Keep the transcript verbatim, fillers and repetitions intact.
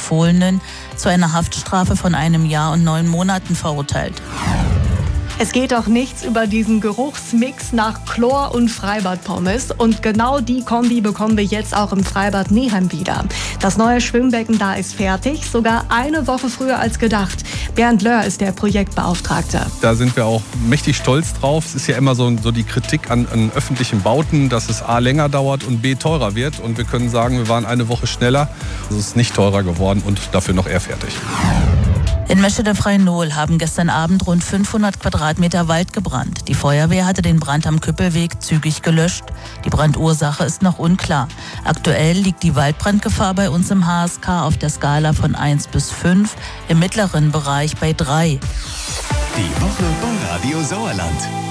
Fohlenen zu einer Haftstrafe von einem Jahr und neun Monaten verurteilt. Es geht doch nichts über diesen Geruchsmix nach Chlor und Freibadpommes. Und genau die Kombi bekommen wir jetzt auch im Freibad Neheim wieder. Das neue Schwimmbecken da ist fertig, sogar eine Woche früher als gedacht. Bernd Löhr ist der Projektbeauftragte. Da sind wir auch mächtig stolz drauf. Es ist ja immer so, so die Kritik an, an öffentlichen Bauten, dass es A länger dauert und B teurer wird. Und wir können sagen, wir waren eine Woche schneller. Es ist nicht teurer geworden und dafür noch eher fertig. In Meschede-Freinol haben gestern Abend rund fünfhundert Quadratmeter Wald gebrannt. Die Feuerwehr hatte den Brand am Küppelweg zügig gelöscht. Die Brandursache ist noch unklar. Aktuell liegt die Waldbrandgefahr bei uns im H S K auf der Skala von eins bis fünf, im mittleren Bereich bei drei. Die Woche bei Radio Sauerland.